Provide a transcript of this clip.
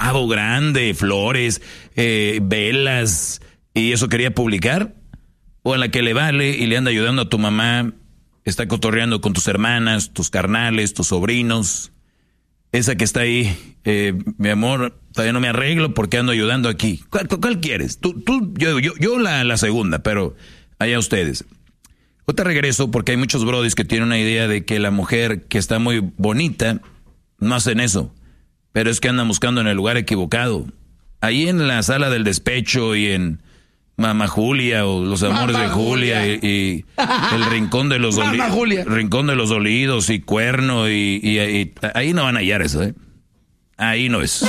pavo grande, flores, velas, y eso quería publicar? ¿O en la que le vale y le anda ayudando a tu mamá, está cotorreando con tus hermanas, tus carnales, tus sobrinos? Esa que está ahí, mi amor, todavía no me arreglo porque ando ayudando aquí. ¿Cuál quieres? Yo la segunda, pero allá ustedes. Ahorita regreso porque hay muchos brodis que tienen una idea de que la mujer que está muy bonita no hacen eso, pero es que andan buscando en el lugar equivocado. Ahí en la sala del despecho y en Mamá Julia o Los Amores de Julia y el Rincón de los Rincón de los Dolidos y Cuerno y ahí no van a hallar eso, ¿eh? Ahí no es.